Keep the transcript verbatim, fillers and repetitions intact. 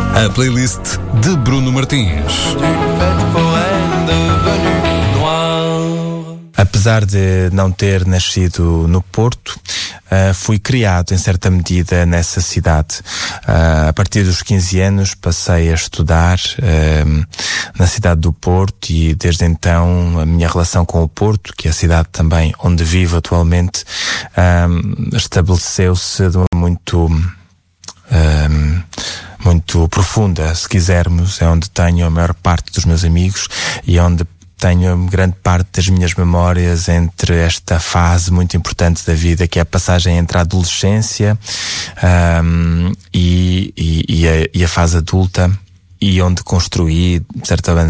A playlist de Bruno Martins. Apesar de não ter nascido no Porto, uh, fui criado em certa medida nessa cidade. Uh, a partir dos quinze anos passei a estudar uh, na cidade do Porto e desde então a minha relação com o Porto, que é a cidade também onde vivo atualmente, uh, estabeleceu-se de uma muito... Uh, muito profunda, se quisermos. É onde tenho a maior parte dos meus amigos e onde tenho grande parte das minhas memórias entre esta fase muito importante da vida, que é a passagem entre a adolescência um, e, e, e, a, e a fase adulta, e onde construí, de certa maneira,